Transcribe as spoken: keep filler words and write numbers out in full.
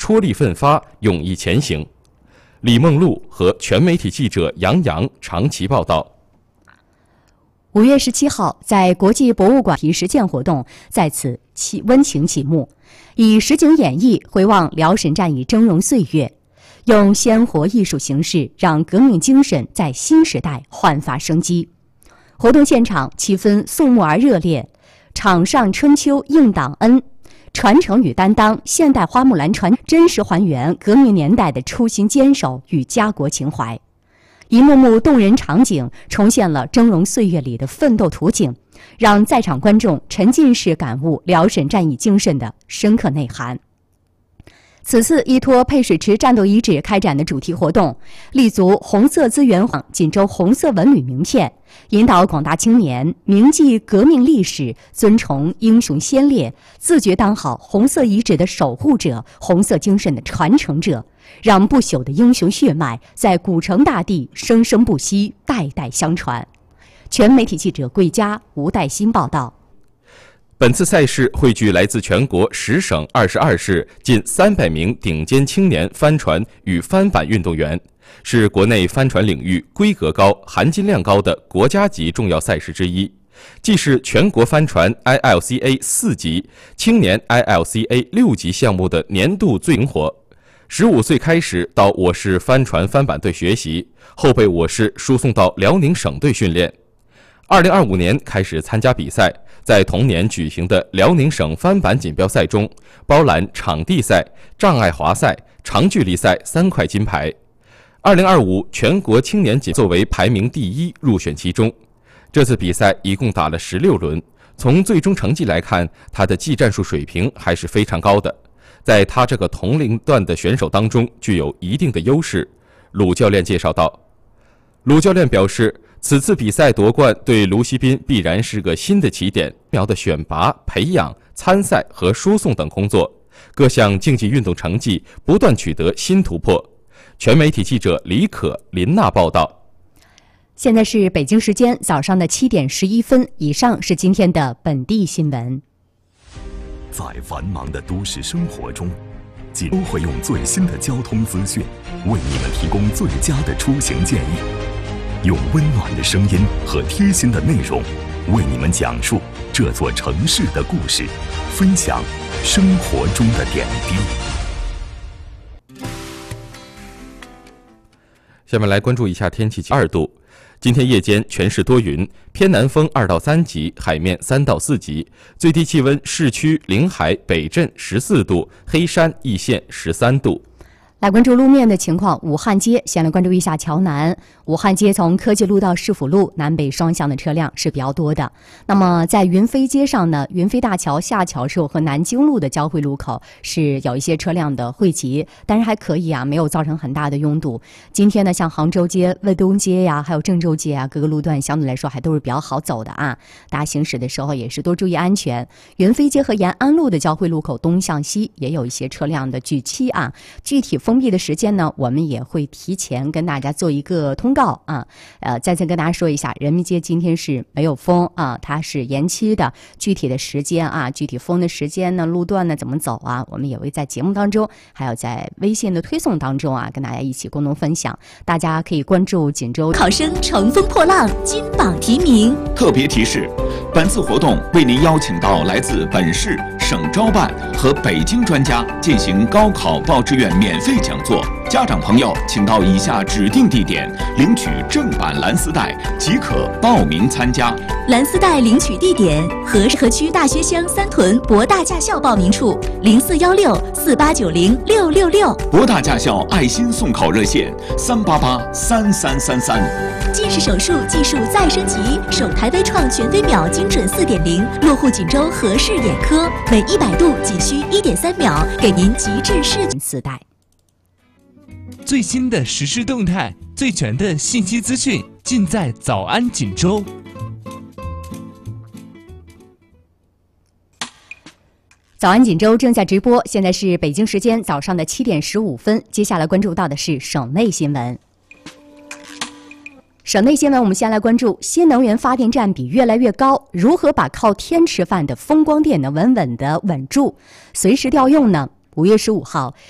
踔厉奋发，勇毅前行。李梦露和全媒体记者杨洋长期报道。 五月十七号，在国际博物馆题实践活动在此起温情启幕，以实景演绎回望辽沈战役峥嵘岁月，用鲜活艺术形式让革命精神在新时代焕发生机。活动现场气氛肃穆而热烈，场上春秋应党恩，传承与担当，现代花木兰传真实还原革命年代的初心坚守与家国情怀。一幕幕动人场景重现了峥嵘岁月里的奋斗图景，让在场观众沉浸式感悟辽沈战役精神的深刻内涵。此次依托配水池战斗遗址开展的主题活动，立足红色资源网锦州红色文旅名片，引导广大青年铭记革命历史，尊崇英雄先烈，自觉当好红色遗址的守护者，红色精神的传承者，让不朽的英雄血脉在古城大地生生不息，代代相传。全媒体记者桂佳、吴代新报道。 本次赛事汇聚来自全国十省二十二市近三百名顶尖青年帆船与帆板运动员，是国内帆船领域规格高、含金量高的国家级重要赛事之一，既是全国帆船 I L C A 四级、青年 I L C A 六级项目的年度最灵活。十五岁开始到我市帆船帆板队学习，后被我市输送到辽宁省队训练。二零二五年开始参加比赛，在同年举行的辽宁省帆板锦标赛中，包揽场地赛、障碍滑赛、长距离赛三块金牌。二零二五全国青年锦作为排名第一入选其中。这次比赛一共打了十六轮，从最终成绩来看，他的技战术水平还是非常高的，在他这个同龄段的选手当中具有一定的优势。鲁教练介绍道。鲁教练表示，此次比赛夺冠对卢锡斌必然是个新的起点，苗的选拔、培养、参赛和输送等工作，各项竞技运动成绩不断取得新突破。全媒体记者李可、林娜报道。 现在是北京时间早上的七点十一分，以上是今天的本地新闻。 在繁忙的都市生活中，锦州会用最新的交通资讯，为你们提供最佳的出行建议。用温暖的声音和贴心的内容，为你们讲述这座城市的故事，分享生活中的点滴。 下面来关注一下天气。二度，今天夜间全市多云，偏南风二到三级，海面三到四级，最低气温市区临海北镇十四度，黑山易县十三度。 来关注路面的情况，武汉街先来关注一下桥南。武汉街从科技路到市府路南北双向的车辆是比较多的。那么在云飞街上呢，云飞大桥下桥处和南京路的交汇路口是有一些车辆的汇集，但是还可以啊，没有造成很大的拥堵。今天呢，像杭州街、魏东街呀，还有郑州街啊，各个路段相对来说还都是比较好走的啊。大家行驶的时候也是多注意安全。云飞街和延安路的交汇路口东向西也有一些车辆的聚集啊，具体封闭的时间呢，我们也会提前跟大家做一个通告啊。呃，再次跟大家说一下，人民街今天是没有封啊，它是延期的。具体的时间啊，具体封的时间呢，路段呢怎么走啊，我们也会在节目当中，还有在微信的推送当中啊，跟大家一起共同分享。大家可以关注锦州考生乘风破浪，金榜题名。 特别提示，本次活动为您邀请到来自本市、省招办和北京专家进行高考报志愿免费讲座。家长朋友请到以下指定地点领取正版蓝丝带，即可报名参加。 蓝丝带领取地点：河河区大学乡三屯博大驾校报名处，零四幺六四八九零六六六。 博大驾校爱心送考热线：三八八三三三三。 近视手术技术再升级，首台微创全飞秒精准四点零，落户锦州和氏眼科，每一百度仅需一点三秒，给您极致视觉丝带。 最新的实时动态，最全的信息资讯，尽在早安锦州。 早安锦州正在直播，现在是北京时间早上的七点十五分。接下来关注到的是省内新闻。省内新闻，我们先来关注新能源发电占比越来越高，如何把靠天吃饭的风光电能稳稳的稳住，随时调用呢？五月十五号，